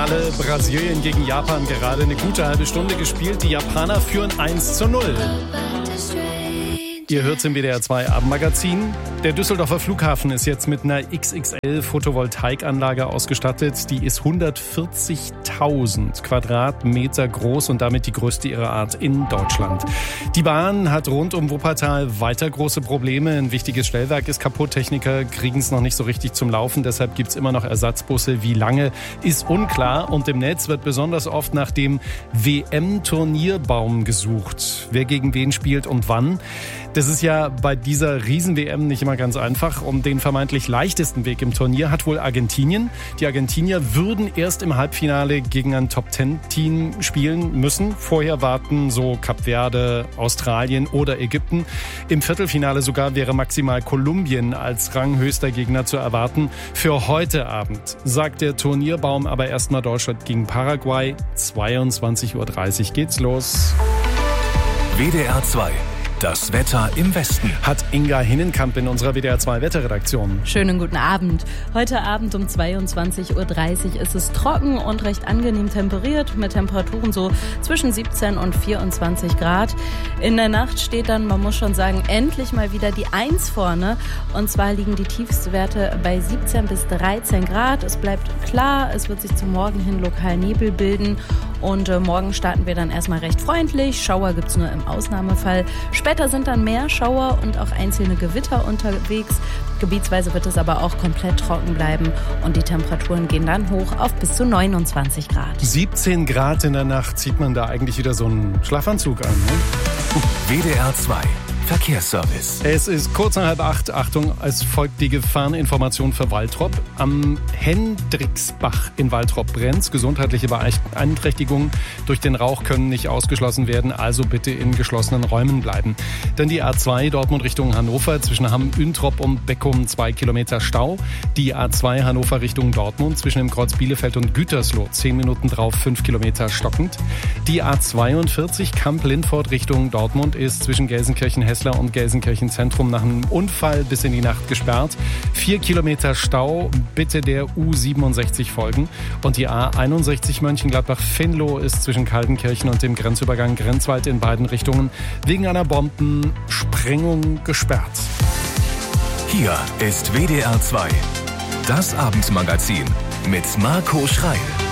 Finale Brasilien gegen Japan gerade eine gute halbe Stunde gespielt. Die Japaner führen 1:0. Ihr hört's im WDR 2 Abendmagazin. Der Düsseldorfer Flughafen ist jetzt mit einer XXL-Photovoltaikanlage ausgestattet. Die ist 140.000 Quadratmeter groß und damit die größte ihrer Art in Deutschland. Die Bahn hat rund um Wuppertal weiter große Probleme. Ein wichtiges Stellwerk ist kaputt. Techniker kriegen es noch nicht so richtig zum Laufen. Deshalb gibt's immer noch Ersatzbusse. Wie lange, ist unklar. Und im Netz wird besonders oft nach dem WM-Turnierbaum gesucht. Wer gegen wen spielt und wann. Das ist ja bei dieser Riesen-WM nicht immer ganz einfach. Um den vermeintlich leichtesten Weg im Turnier hat wohl Argentinien. Die Argentinier würden erst im Halbfinale gegen ein Top-10-Team spielen müssen. Vorher warten so Kap Verde, Australien oder Ägypten. Im Viertelfinale sogar wäre maximal Kolumbien als ranghöchster Gegner zu erwarten. Für heute Abend sagt der Turnierbaum aber erstmal Deutschland gegen Paraguay. 22:30 Uhr geht's los. WDR 2. Das Wetter im Westen. Hat Inga Hinnenkamp in unserer WDR 2 Wetterredaktion. Schönen guten Abend. Heute Abend um 22:30 Uhr ist es trocken und recht angenehm temperiert mit Temperaturen so zwischen 17 und 24 Grad. In der Nacht steht dann, man muss schon sagen, endlich mal wieder die 1 vorne. Und zwar liegen die Tiefstwerte bei 17 bis 13 Grad. Es bleibt klar, es wird sich zum Morgen hin lokal Nebel bilden. Und morgen starten wir dann erstmal recht freundlich. Schauer gibt's nur im Ausnahmefall. Später sind dann mehr Schauer und auch einzelne Gewitter unterwegs. Gebietsweise wird es aber auch komplett trocken bleiben und die Temperaturen gehen dann hoch auf bis zu 29 Grad. 17 Grad in der Nacht, zieht man da eigentlich wieder so einen Schlafanzug an, ne? WDR 2. Verkehrsservice. Es ist kurz nach 7:30. Achtung, es folgt die Gefahreninformation für Waltrop. Am Hendricksbach in Waltrop brennt's. Gesundheitliche Beeinträchtigungen durch den Rauch können nicht ausgeschlossen werden, also bitte in geschlossenen Räumen bleiben. Dann die A2 Dortmund Richtung Hannover, zwischen Hamm-Üntrop und Beckum 2 Kilometer Stau. Die A2 Hannover Richtung Dortmund, zwischen dem Kreuz Bielefeld und Gütersloh 10 Minuten drauf 5 Kilometer stockend. Die A42 Kamp-Lindfort Richtung Dortmund ist zwischen Gelsenkirchen-Hessler und Gelsenkirchen Zentrum nach einem Unfall bis in die Nacht gesperrt. 4 Kilometer Stau, bitte der U67 folgen. Und die A61 Mönchengladbach-Venlo ist zwischen Kaltenkirchen und dem Grenzübergang Grenzwald in beiden Richtungen wegen einer Bombensprengung gesperrt. Hier ist WDR 2. Das Abendmagazin mit Marco Schreil.